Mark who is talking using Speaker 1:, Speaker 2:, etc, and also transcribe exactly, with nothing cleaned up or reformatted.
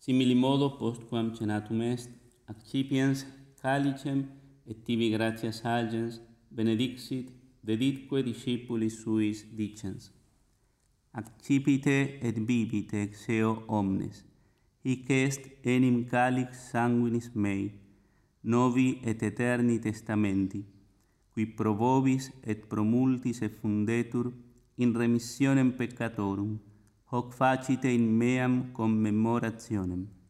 Speaker 1: Similimodo postquam cenatum est, accipiens calicem et tibi gratias agens benedixit, deditque discipulis suis dicens: Accipite et bibite ex eo omnes, hic est enim calix sanguinis mei, novi et eterni testamenti, qui pro vobis et pro multis effundetur in remissionem peccatorum, hoc facite in meam commemorationem.